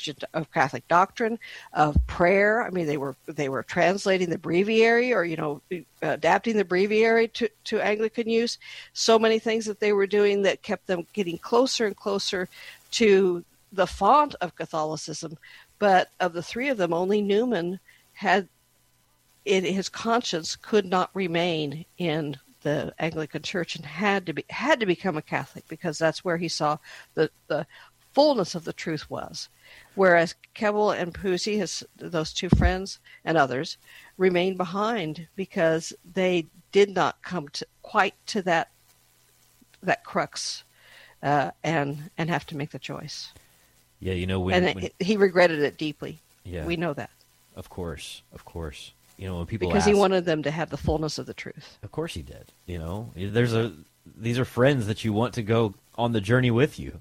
Catholic doctrine, of prayer. I mean, they were translating the breviary, or adapting the breviary to Anglican use. So many things that they were doing that kept them getting closer and closer to the font of Catholicism. But of the three of them, only Newman had, in his conscience, could not remain in the Anglican Church and had to become a Catholic, because that's where he saw the fullness of the truth was. Whereas Keble and Pusey, those two friends and others, remained behind because they did not come quite to that crux and have to make the choice. Yeah, he regretted it deeply. Yeah, we know that. Of course. When people because he wanted them to have the fullness of the truth. Of course he did. These are friends that you want to go on the journey with you.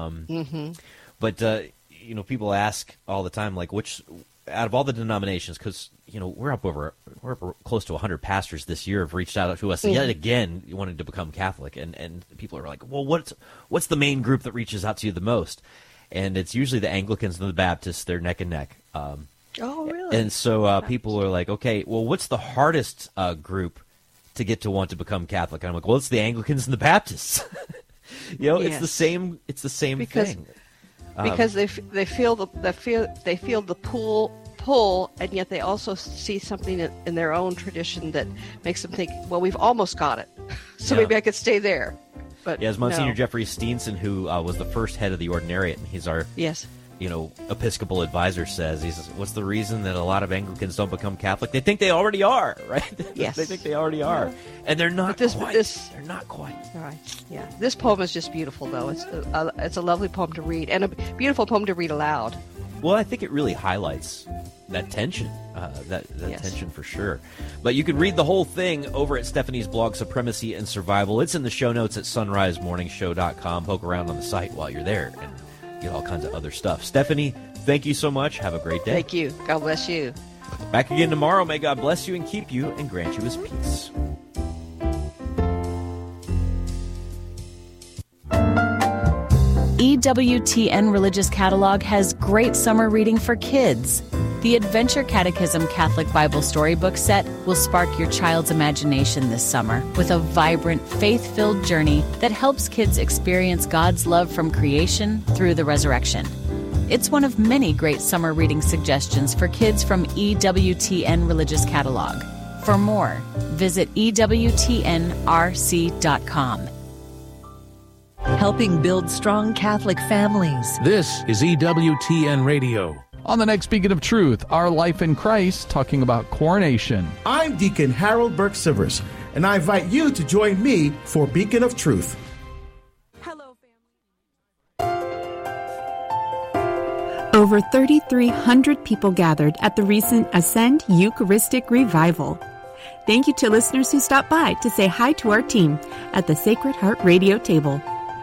But people ask all the time, like, which out of all the denominations, because we're up close to 100 pastors this year have reached out to us yet again wanting to become Catholic, and people are like, well, what's the main group that reaches out to you the most? And it's usually the Anglicans and the Baptists. They're neck and neck. Oh, really? And so people are like, okay, well, what's the hardest group to get to want to become Catholic? And I'm like, well, it's the Anglicans and the Baptists. Yes. It's the same thing. Because they feel the pull, and yet they also see something in their own tradition that makes them think, well, we've almost got it, so maybe I could stay there. But as Monsignor Jeffrey Steenson, who was the first head of the Ordinariate, and he's our Episcopal advisor, says, he says, what's the reason that a lot of Anglicans don't become Catholic? They think they already are, right? Yes. They think they already are. And they're not quite. They're not quite. Right. Yeah. This poem is just beautiful, though. It's a lovely poem to read, and a beautiful poem to read aloud. Well, I think it really highlights that tension, tension for sure. But you can read the whole thing over at Stephanie's blog, Supremacy and Survival. It's in the show notes at sunrisemorningshow.com. Poke around on the site while you're there and get all kinds of other stuff. Stephanie, thank you so much. Have a great day. Thank you. God bless you. Back again tomorrow. May God bless you and keep you and grant you his peace. EWTN Religious Catalog has great summer reading for kids. The Adventure Catechism Catholic Bible Storybook Set will spark your child's imagination this summer with a vibrant, faith-filled journey that helps kids experience God's love from creation through the resurrection. It's one of many great summer reading suggestions for kids from EWTN Religious Catalog. For more, visit EWTNRC.com. Helping build strong Catholic families. This is EWTN Radio. On the next Beacon of Truth, Our Life in Christ, talking about coronation. I'm Deacon Harold Burke-Sivers, and I invite you to join me for Beacon of Truth. Hello, family. Over 3,300 people gathered at the recent Ascend Eucharistic Revival. Thank you to listeners who stopped by to say hi to our team at the Sacred Heart Radio table.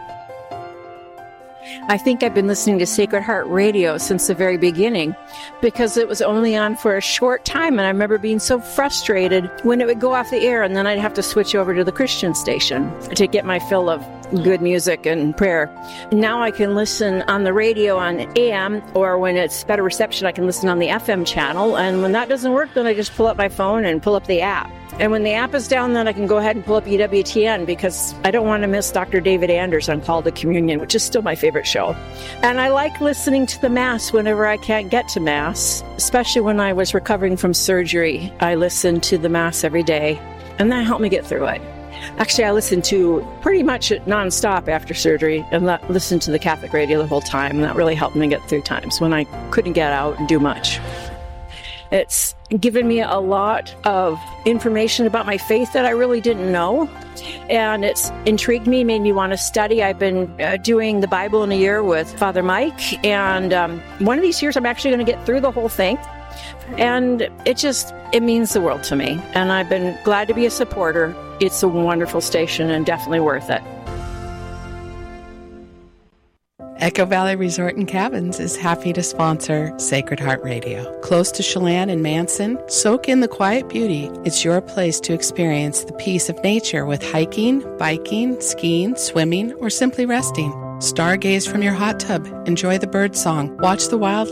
I think I've been listening to Sacred Heart Radio since the very beginning because it was only on for a short time, and I remember being so frustrated when it would go off the air and then I'd have to switch over to the Christian station to get my fill of good music and prayer. Now I can listen on the radio on AM, or when it's better reception, I can listen on the FM channel, and when that doesn't work, then I just pull up my phone and pull up the app. And when the app is down, then I can go ahead and pull up EWTN because I don't want to miss Dr. David Anders on Call to Communion, which is still my favorite show. And I like listening to the Mass whenever I can't get to Mass, especially when I was recovering from surgery. I listened to the Mass every day, and that helped me get through it. Actually, I listened to pretty much it nonstop after surgery and listened to the Catholic radio the whole time, and that really helped me get through times when I couldn't get out and do much. It's given me a lot of information about my faith that I really didn't know, and it's intrigued me, made me want to study. I've been doing the Bible in a year with Father Mike, and one of these years I'm actually going to get through the whole thing, and it means the world to me, and I've been glad to be a supporter. It's a wonderful station and definitely worth it. Echo Valley Resort and Cabins is happy to sponsor Sacred Heart Radio. Close to Chelan and Manson, soak in the quiet beauty. It's your place to experience the peace of nature with hiking, biking, skiing, swimming, or simply resting. Stargaze from your hot tub, enjoy the bird song, watch the wildlife,